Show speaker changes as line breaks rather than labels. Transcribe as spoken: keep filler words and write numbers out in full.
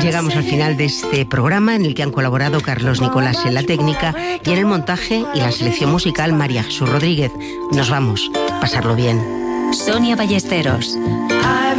Llegamos al final de este programa en el que han colaborado Carlos Nicolás en la técnica y en el montaje y la selección musical María Jesús Rodríguez. Nos vamos, pasarlo bien.
Sonia Ballesteros.